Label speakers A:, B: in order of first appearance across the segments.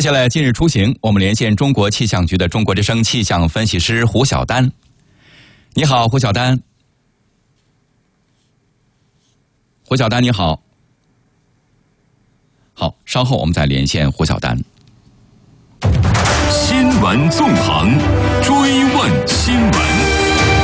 A: 接下来今日出行，我们连线中国气象局的中国之声气象分析师胡晓丹。你好，胡晓丹。胡晓丹，你好。好，稍后我们再连线胡晓丹。
B: 新闻纵横，追问新闻。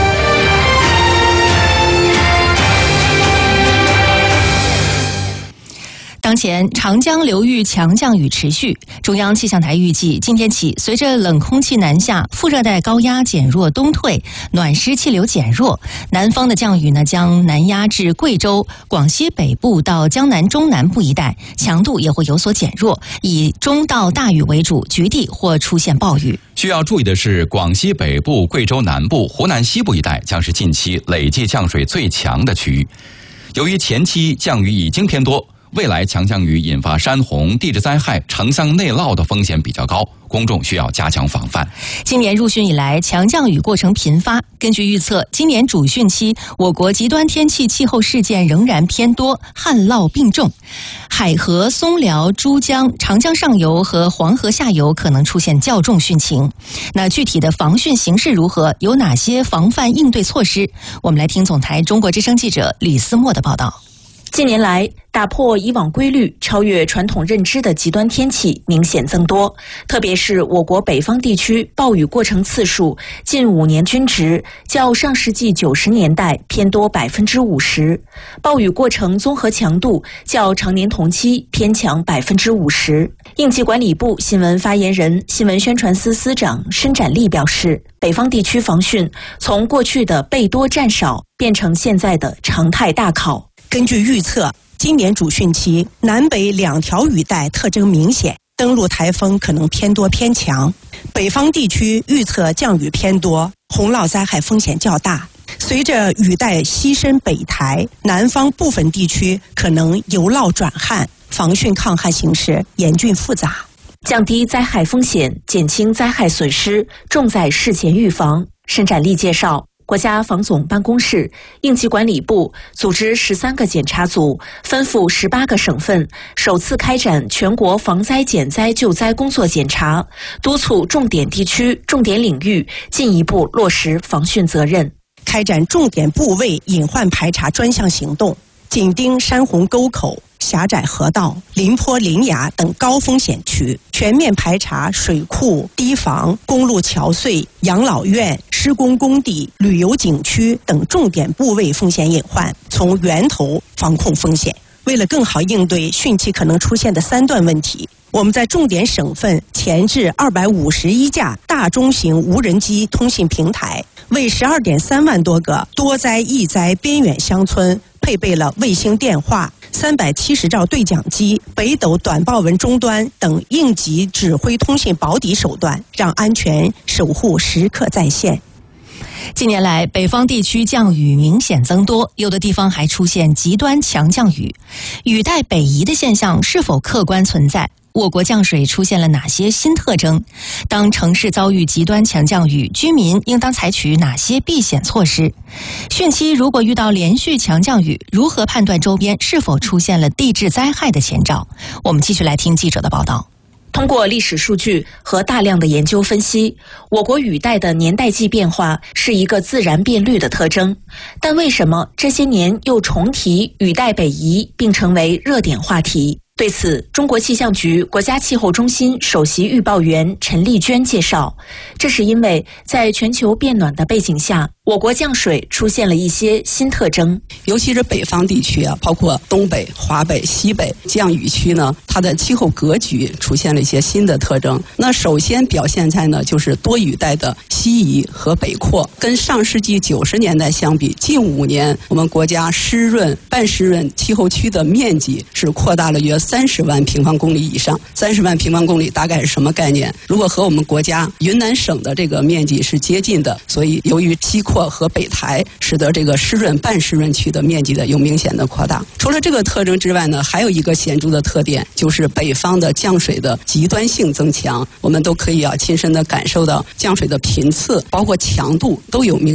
C: 当前长江流域强降雨持续，中央气象台预计今天起，随着冷空气南下，副热带高压减弱东退，暖湿气流减弱，南方的降雨将南压至贵州、广西北部到江南中南部一带，强度也会有所减弱，以中到大雨为主，局地或出现暴雨。
A: 需要注意的是，广西北部、贵州南部、湖南西部一带将是近期累计降水最强的区域。由于前期降雨已经偏多，未来强降雨引发山洪、地质灾害、城乡内涝的风险比较高，公众需要加强防范。
C: 今年入汛以来，强降雨过程频发。根据预测，今年主汛期，我国极端天气气候事件仍然偏多，旱涝并重。海河、松辽、珠江、长江上游和黄河下游可能出现较重汛情。那具体的防汛形势如何？有哪些防范应对措施？我们来听总台中国之声记者吕思墨的报道。
D: 近年来，打破以往规律、超越传统认知的极端天气明显增多，特别是我国北方地区暴雨过程次数近5年均值较上世纪90年代偏多50%，暴雨过程综合强度较常年同期偏强50%。应急管理部新闻发言人、新闻宣传司司长申展利表示，北方地区防汛从过去的备多占少变成现在的常态大考。
E: 根据预测，今年主汛期南北2条雨带特征明显，登陆台风可能偏多偏强。北方地区预测降雨偏多，洪涝灾害风险较大。随着雨带西伸北抬，南方部分地区可能由涝转旱，防汛抗旱形势严峻复杂。
D: 降低灾害风险，减轻灾害损失，重在事前预防。申展利介绍，国家防总办公室、应急管理部组织13个检查组，分赴18个省份，首次开展全国防灾减灾救灾工作检查，督促重点地区、重点领域进一步落实防汛责任，
E: 开展重点部位隐患排查专项行动，紧盯山洪沟口、狭窄河道、林坡林崖等高风险区，全面排查水库、堤防、公路桥隧、养老院、施工工地、旅游景区等重点部位风险隐患，从源头防控风险。为了更好应对汛期可能出现的3段问题，我们在重点省份前置251架大中型无人机通信平台，为12.3万多个多灾易灾边远乡村配备了卫星电话、370兆对讲机、北斗短报文终端等应急指挥通信保底手段，让安全守护时刻在线。
C: 近年来，北方地区降雨明显增多，有的地方还出现极端强降雨。雨带北移的现象是否客观存在？我国降水出现了哪些新特征？当城市遭遇极端强降雨，居民应当采取哪些避险措施？汛期如果遇到连续强降雨，如何判断周边是否出现了地质灾害的前兆？我们继续来听记者的报道。
D: 通过历史数据和大量的研究分析，我国雨带的年代际变化是一个自然变律的特征。但为什么这些年又重提雨带北移，并成为热点话题？对此，中国气象局国家气候中心首席预报员陈丽娟介绍，这是因为在全球变暖的背景下，我国降水出现了一些新特征，
F: 尤其是北方地区包括东北、华北、西北降雨区它的气候格局出现了一些新的特征。那首先表现在就是多雨带的西移和北扩，跟上世纪90年代相比，近5年我们国家湿润、半湿润气候区的面积是扩大了约30万平方公里以上。30万平方公里大概是什么概念？如果和我们国家云南省的这个面积是接近的，所以由于西扩和北抬，使得这个湿润、半湿润区的面积有明显的扩大。除了这个特征之外还有一个显著的特点，就是北方的降水的极端性增强。我们都可以亲身的感受到降水的频次，包括强度都有明